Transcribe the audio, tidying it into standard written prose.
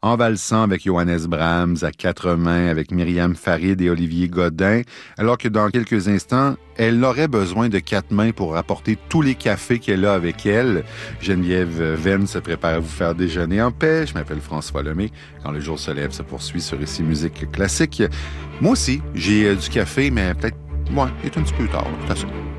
en valsant avec Johannes Brahms, à quatre mains avec Myriam Farid et Olivier Godin, alors que dans quelques instants, elle aurait besoin de quatre mains pour apporter tous les cafés qu'elle a avec elle. Geneviève Venn se prépare à vous faire déjeuner en paix. Je m'appelle François Lemay. Quand le jour se lève, se poursuit sur Ici Musique Classique. Moi aussi, j'ai du café, mais peut-être, il est un petit peu tard, c'est ça.